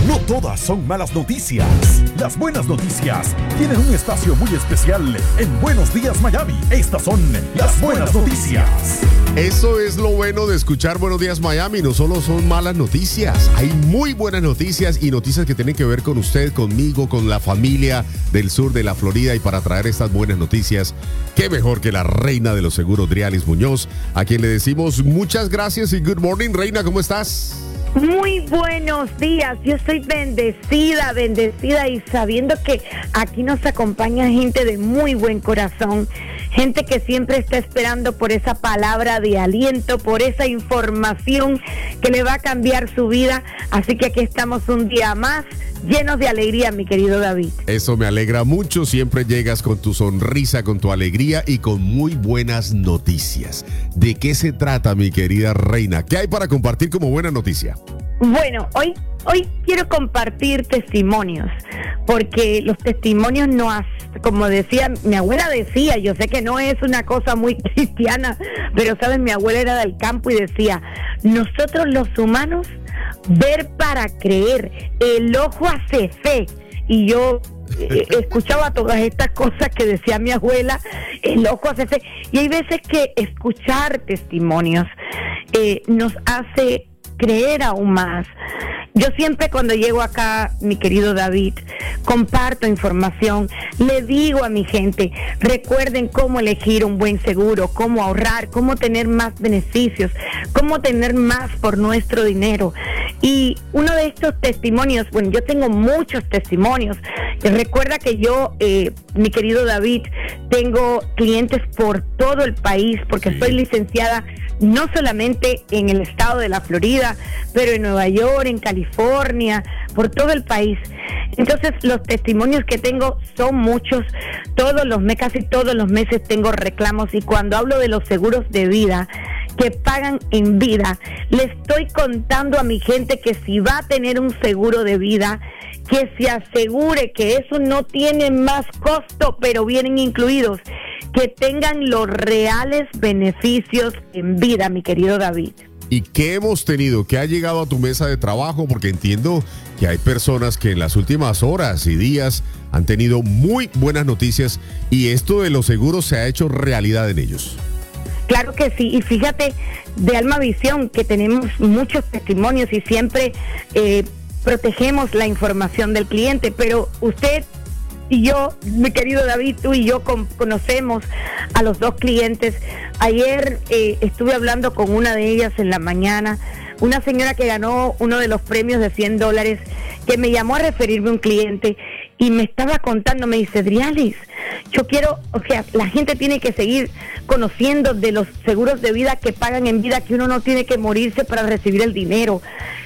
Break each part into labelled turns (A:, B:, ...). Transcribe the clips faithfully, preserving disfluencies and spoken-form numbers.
A: No todas son malas noticias. Las buenas noticias tienen un espacio muy especial en Buenos Días Miami. Estas son las buenas noticias.
B: Eso es lo bueno de escuchar Buenos Días Miami. No solo son malas noticias, hay muy buenas noticias y noticias que tienen que ver con usted, conmigo, con la familia del sur de la Florida. Y para traer estas buenas noticias, qué mejor que la reina de los seguros, Drialis Muñoz, a quien le decimos muchas gracias y good morning. Reina, ¿cómo estás?
C: Muy buenos días, yo estoy bendecida, bendecida y sabiendo que aquí nos acompaña gente de muy buen corazón, gente que siempre está esperando por esa palabra de aliento, por esa información que le va a cambiar su vida, así que aquí estamos un día más llenos de alegría, mi querido David.
B: Eso me alegra mucho, siempre llegas con tu sonrisa, con tu alegría y con muy buenas noticias. ¿De qué se trata, mi querida Reina? ¿Qué hay para compartir como buena noticia?
C: Bueno, hoy, hoy quiero compartir testimonios, porque los testimonios no hacen, como decía, mi abuela decía, yo sé que no es una cosa muy cristiana, pero sabes, mi abuela era del campo y decía, nosotros los humanos, ver para creer, el ojo hace fe, y yo eh, escuchaba todas estas cosas que decía mi abuela, el ojo hace fe, y hay veces que escuchar testimonios eh, nos hace creer aún más. Yo siempre cuando llego acá, mi querido David, comparto información, le digo a mi gente, recuerden cómo elegir un buen seguro, cómo ahorrar, cómo tener más beneficios, cómo tener más por nuestro dinero. Y uno de estos testimonios, bueno, yo tengo muchos testimonios. Recuerda que yo, eh, mi querido David, tengo clientes por todo el país, porque sí. Soy licenciada no solamente en el estado de la Florida, pero en Nueva York, en California, por todo el país. Entonces, los testimonios que tengo son muchos. Todos los meses, casi todos los meses tengo reclamos, y cuando hablo de los seguros de vida que pagan en vida, le estoy contando a mi gente que si va a tener un seguro de vida, que se asegure que eso no tiene más costo, pero vienen incluidos, que tengan los reales beneficios en vida, mi querido David.
B: ¿Y qué hemos tenido? ¿Qué ha llegado a tu mesa de trabajo? Porque entiendo que hay personas que en las últimas horas y días han tenido muy buenas noticias y esto de los seguros se ha hecho realidad en ellos.
C: Claro que sí, y fíjate, de Alma Visión, que tenemos muchos testimonios y siempre eh, protegemos la información del cliente, pero usted y yo, mi querido David, tú y yo con, conocemos a los dos clientes. Ayer eh, estuve hablando con una de ellas en la mañana, una señora que ganó uno de los premios de cien dólares, que me llamó a referirme a un cliente y me estaba contando, me dice, Drialis, yo quiero, o sea, la gente tiene que seguir conociendo de los seguros de vida que pagan en vida, que uno no tiene que morirse para recibir el dinero.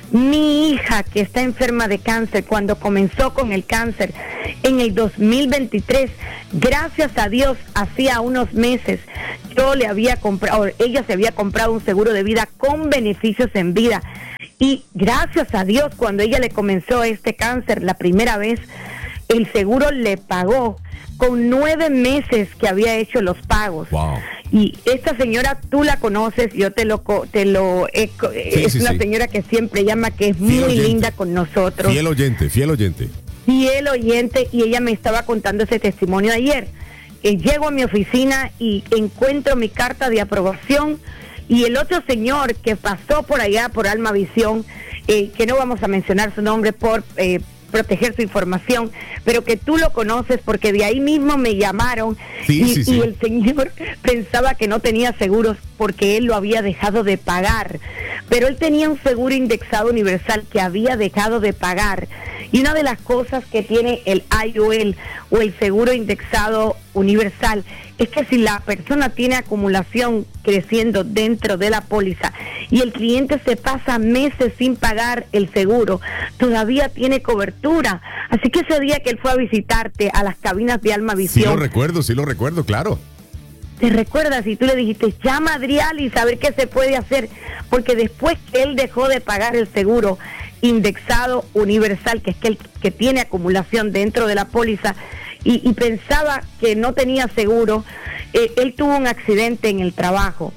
C: Mi hija, que está enferma de cáncer, cuando comenzó con el cáncer en el dos mil veintitrés, gracias a Dios, hacía unos meses, yo le había comprado, ella se había comprado un seguro de vida con beneficios en vida. Y gracias a Dios, cuando ella le comenzó este cáncer la primera vez, el seguro le pagó con nueve meses que había hecho los pagos.
B: Wow.
C: Y esta señora, tú la conoces, yo te lo te lo he, sí, es sí, una sí. señora que siempre llama, que es fiel muy oyente. Linda con nosotros.
B: Fiel oyente, fiel oyente.
C: Fiel oyente, y ella me estaba contando ese testimonio ayer. Eh, llego a mi oficina y encuentro mi carta de aprobación, y el otro señor que pasó por allá, por Alma Visión, eh, que no vamos a mencionar su nombre por eh, proteger su información, pero que tú lo conoces porque de ahí mismo me llamaron,
B: sí,
C: y,
B: sí, sí.
C: y el señor pensaba que no tenía seguros porque él lo había dejado de pagar, pero él tenía un seguro indexado universal que había dejado de pagar. Y una de las cosas que tiene el I O L o el seguro indexado universal es que si la persona tiene acumulación creciendo dentro de la póliza y el cliente se pasa meses sin pagar el seguro, todavía tiene cobertura. Así que ese día que él fue a visitarte a las cabinas de Alma Visión...
B: Sí lo recuerdo, sí lo recuerdo, claro.
C: ¿Te recuerdas? Y tú le dijiste, llama a Drialis a ver qué se puede hacer, porque después que él dejó de pagar el seguro indexado universal, que es que el que tiene acumulación dentro de la póliza, y, y pensaba que no tenía seguro, eh, él tuvo un accidente en el trabajo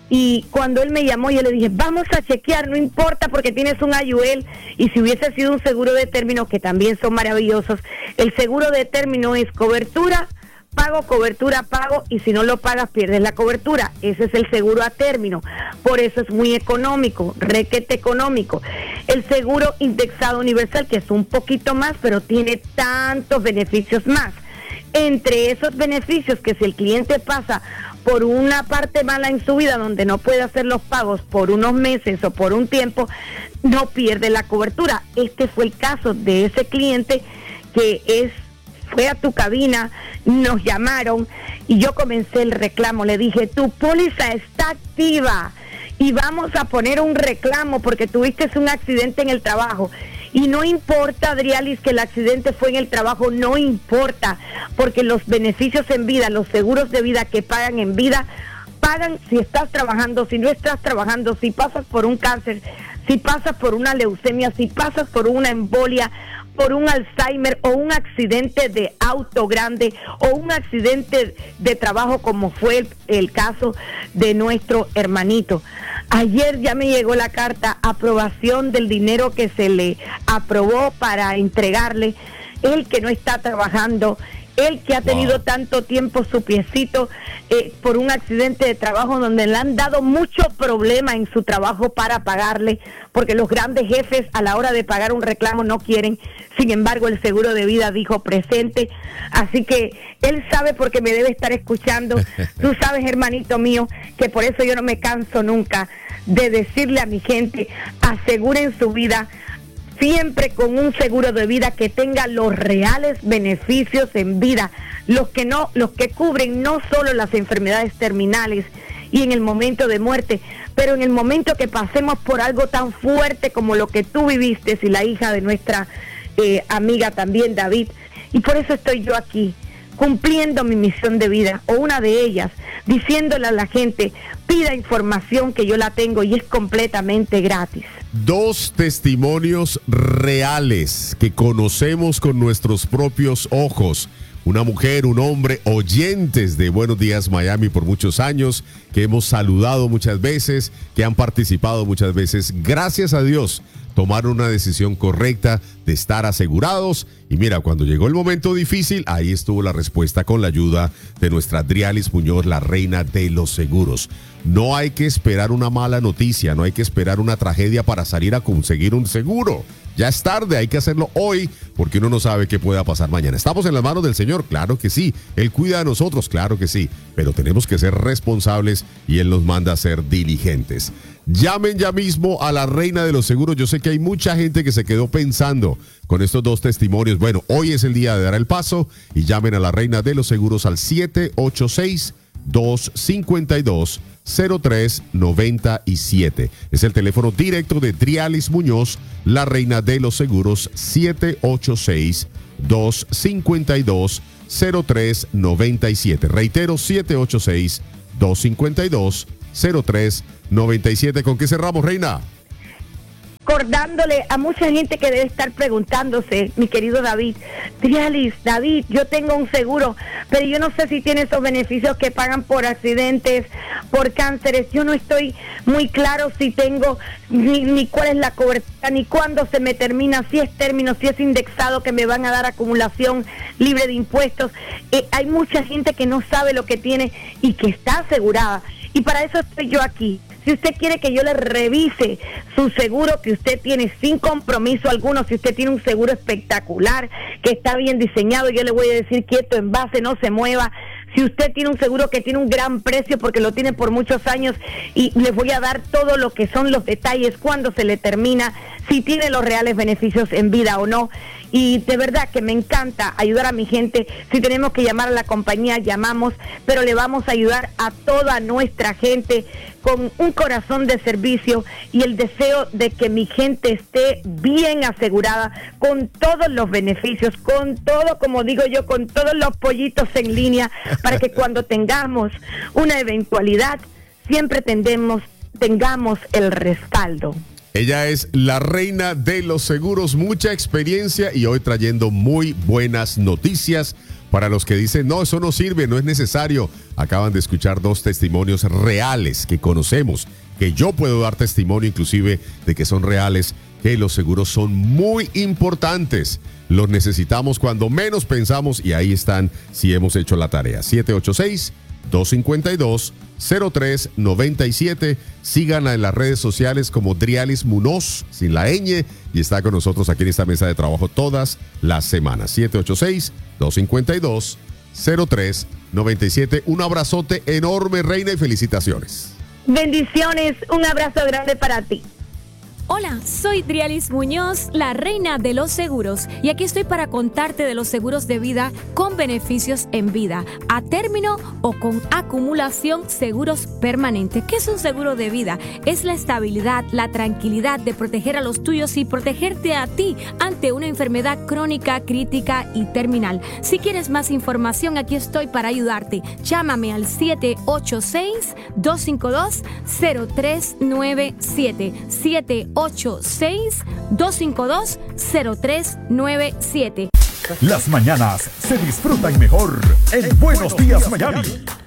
C: Y cuando él me llamó, yo le dije, vamos a chequear, no importa porque tienes un I U L. Y si hubiese sido un seguro de término, que también son maravillosos, el seguro de término es cobertura, pago, cobertura, pago, y si no lo pagas pierdes la cobertura. Ese es el seguro a término. Por eso es muy económico, requete económico. El seguro indexado universal, que es un poquito más, pero tiene tantos beneficios más. Entre esos beneficios, que si el cliente pasa por una parte mala en su vida donde no puede hacer los pagos por unos meses o por un tiempo, no pierde la cobertura. Este fue el caso de ese cliente que es fue a tu cabina, nos llamaron y yo comencé el reclamo. Le dije, tu póliza está activa y vamos a poner un reclamo porque tuviste un accidente en el trabajo. Y no importa, Adrialis, que el accidente fue en el trabajo, no importa, porque los beneficios en vida, los seguros de vida que pagan en vida, pagan si estás trabajando, si no estás trabajando, si pasas por un cáncer, si pasas por una leucemia, si pasas por una embolia, por un Alzheimer o un accidente de auto grande o un accidente de trabajo como fue el, el caso de nuestro hermanito. Ayer ya me llegó la carta, aprobación del dinero que se le aprobó para entregarle, él que no está trabajando, él que ha tenido wow. tanto tiempo su piecito eh, por un accidente de trabajo donde le han dado mucho problema en su trabajo para pagarle, porque los grandes jefes a la hora de pagar un reclamo no quieren. Sin embargo, el seguro de vida dijo presente, así que él sabe porque me debe estar escuchando. Tú sabes, hermanito mío, que por eso yo no me canso nunca de decirle a mi gente, aseguren su vida, siempre con un seguro de vida que tenga los reales beneficios en vida, los que no, los que cubren no solo las enfermedades terminales y en el momento de muerte, pero en el momento que pasemos por algo tan fuerte como lo que tú viviste y la hija de nuestra eh, amiga también, David. Y por eso estoy yo aquí, cumpliendo mi misión de vida, o una de ellas, diciéndole a la gente, pida información que yo la tengo y es completamente gratis.
B: Dos testimonios reales que conocemos con nuestros propios ojos. Una mujer, un hombre, oyentes de Buenos Días Miami por muchos años, que hemos saludado muchas veces, que han participado muchas veces. Gracias a Dios, tomaron una decisión correcta de estar asegurados. Y mira, cuando llegó el momento difícil, ahí estuvo la respuesta con la ayuda de nuestra Adrialis Muñoz, la reina de los seguros. No hay que esperar una mala noticia, no hay que esperar una tragedia para salir a conseguir un seguro. Ya es tarde, hay que hacerlo hoy, porque uno no sabe qué pueda pasar mañana. ¿Estamos en las manos del Señor? Claro que sí. Él cuida de nosotros, claro que sí. Pero tenemos que ser responsables y Él nos manda a ser diligentes. Llamen ya mismo a la reina de los seguros. Yo sé que hay mucha gente que se quedó pensando con estos dos testimonios. Bueno, hoy es el día de dar el paso y llamen a la reina de los seguros al siete ocho seis, dos cinco dos, cero tres nueve siete. Es el teléfono directo de Adrialis Muñoz, la reina de los seguros, siete ocho seis, dos cinco dos, cero tres nueve siete. Reitero, siete ocho seis, dos cinco dos, cero tres nueve siete. ¿Con qué cerramos, reina?
C: Recordándole a mucha gente que debe estar preguntándose, mi querido David, Adrialis, David, yo tengo un seguro, pero yo no sé si tiene esos beneficios que pagan por accidentes, por cánceres. Yo no estoy muy claro si tengo, ni, ni cuál es la cobertura, ni cuándo se me termina, si es término, si es indexado, que me van a dar acumulación libre de impuestos. Eh, hay mucha gente que no sabe lo que tiene y que está asegurada. Y para eso estoy yo aquí. Si usted quiere que yo le revise su seguro que usted tiene sin compromiso alguno, si usted tiene un seguro espectacular, que está bien diseñado, yo le voy a decir quieto en base, no se mueva. Si usted tiene un seguro que tiene un gran precio porque lo tiene por muchos años, y les voy a dar todo lo que son los detalles, cuándo se le termina, si tiene los reales beneficios en vida o no. Y de verdad que me encanta ayudar a mi gente. Si tenemos que llamar a la compañía, llamamos, pero le vamos a ayudar a toda nuestra gente con un corazón de servicio y el deseo de que mi gente esté bien asegurada, con todos los beneficios, con todo, como digo yo, con todos los pollitos en línea, para que cuando tengamos una eventualidad, siempre tendemos, tengamos el respaldo.
B: Ella es la reina de los seguros, mucha experiencia y hoy trayendo muy buenas noticias Para los que dicen, no, eso no sirve, no es necesario, acaban de escuchar dos testimonios reales que conocemos, que yo puedo dar testimonio inclusive de que son reales, que los seguros son muy importantes. Los necesitamos cuando menos pensamos y ahí están si hemos hecho la tarea. siete ocho seis, dos cinco dos, cero tres nueve siete. Síganla en las redes sociales como Drialis Munoz, sin la ñ, y está con nosotros aquí en esta mesa de trabajo todas las semanas. siete ocho seis, dos cinco dos, cero tres nueve siete. Un abrazote enorme, Reina, y felicitaciones.
C: Bendiciones, un abrazo grande para ti.
D: Hola, soy Drialis Muñoz, la reina de los seguros, y aquí estoy para contarte de los seguros de vida con beneficios en vida, a término o con acumulación, seguros permanentes. ¿Qué es un seguro de vida? Es la estabilidad, la tranquilidad de proteger a los tuyos y protegerte a ti ante una enfermedad crónica, crítica y terminal. Si quieres más información, aquí estoy para ayudarte. Llámame al siete ocho seis, dos cinco dos, cero tres nueve siete. siete ocho seis, dos cinco dos, cero tres nueve siete.
A: Las mañanas se disfrutan mejor en Buenos Días Miami.